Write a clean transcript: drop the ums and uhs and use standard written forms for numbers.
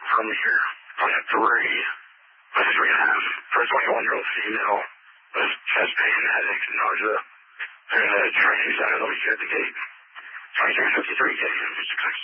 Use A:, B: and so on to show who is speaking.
A: from here. I had three. I had 3.5 for a 21-year-old female with chest pain, headaches, and nausea. And a training center that was at the gate. 2353 gate.